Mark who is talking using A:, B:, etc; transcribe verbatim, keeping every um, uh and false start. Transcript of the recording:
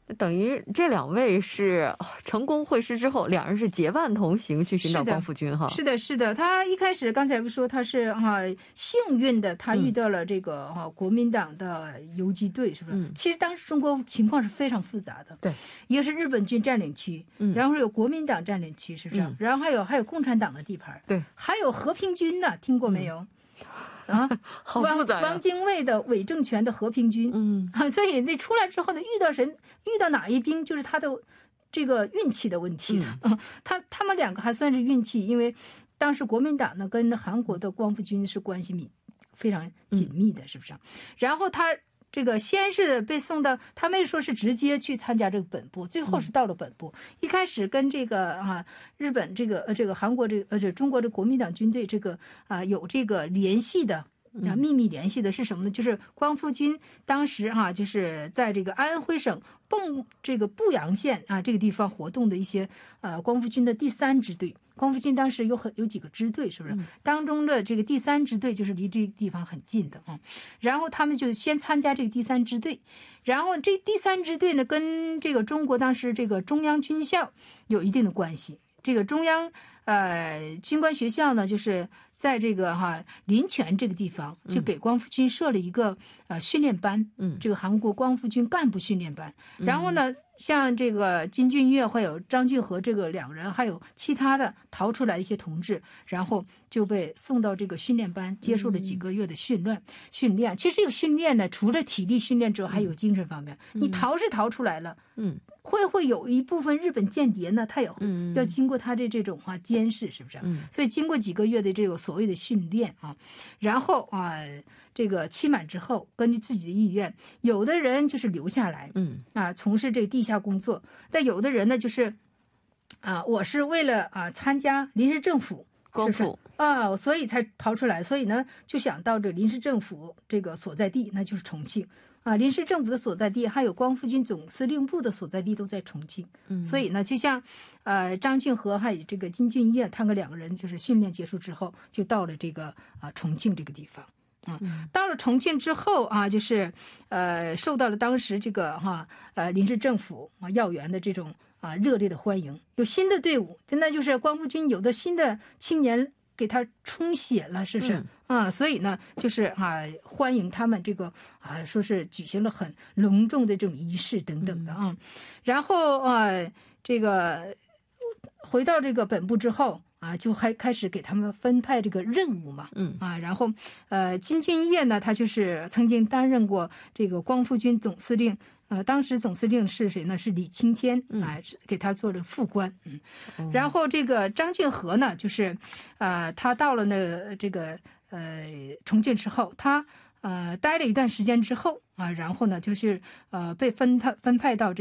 A: 等于这两位是成功会师之后，两人是结伴同行去寻找光复军哈。
B: 是的，是的，他一开始刚才不说他是哈、啊、幸运的，他遇到了这个哈、啊、国民党的游击队，是不是？嗯、其实当时中国情况是非常复杂的，
A: 对，
B: 一个是日本军占领区，嗯、然后有国民党占领区，是不是？嗯、然后还有还有共产党的地盘，
A: 对，
B: 还有和平军呢，听过没有？嗯啊，
A: 好复杂、啊、
B: 汪精卫的伪政权的和平军，嗯啊，所以那出来之后呢，遇到谁，遇到哪一兵，就是他的这个运气的问题了。嗯、他他们两个还算是运气，因为当时国民党呢跟韩国的光复军是关系密非常紧密的，是不是？嗯、然后他这个先是被送到，他没说是直接去参加这个本部，最后是到了本部。嗯、一开始跟这个啊日本这个呃这个韩国这个呃这中国的国民党军队这个啊有这个联系的。啊，秘密联系的是什么呢？就是光复军当时哈、啊，就是在这个安徽省蚌这个阜阳县啊这个地方活动的一些呃光复军的第三支队。光复军当时有很有几个支队，是不是？嗯、当中的这个第三支队就是离这个地方很近的啊。然后他们就先参加这个第三支队，然后这第三支队呢跟这个中国当时这个中央军校有一定的关系。这个中央呃军官学校呢，就是在这个哈临泉这个地方，就给光复军设了一个呃训练班，嗯，这个韩国光复军干部训练班。然后呢，像这个金俊晔还有张俊和这个两人，还有其他的逃出来的一些同志，然后就被送到这个训练班，接受了几个月的训练。训练其实这个训练呢，除了体力训练之外，还有精神方面。你逃是逃出来了，嗯。会会有一部分日本间谍呢，他也要经过他的这种啊监视，是不是？嗯，所以经过几个月的这个所谓的训练啊，然后啊，这个期满之后，根据自己的意愿，有的人就是留下来，嗯啊，从事这个地下工作，但有的人呢，就是啊，我是为了啊参加临时政府。
A: 光复
B: 啊，所以才逃出来，所以呢就想到这临时政府这个所在地，那就是重庆啊。临时政府的所在地还有光复军总司令部的所在地都在重庆，嗯，所以呢，就像呃张俊和还有这个金俊晔，他们两个人就是训练结束之后，就到了这个啊重庆这个地方。啊，到了重庆之后啊，就是呃受到了当时这个哈、啊、呃临时政府啊要员的这种啊热烈的欢迎，有新的队伍，那就是光复军有的新的青年给他充血了，是不是？嗯、啊，所以呢，就是啊欢迎他们这个啊说是举行了很隆重的这种仪式等等的啊，嗯、然后啊这个回到这个本部之后。啊，就还开始给他们分派这个任务嘛，嗯啊，然后呃，金俊晔呢，他就是曾经担任过这个光复军总司令，呃，当时总司令是谁呢？是李青天啊，给他做了副官，嗯，嗯然后这个张俊和呢，就是呃，他到了那这个呃重庆之后，他呃待了一段时间之后啊，然后呢，就是呃被分他分派到这。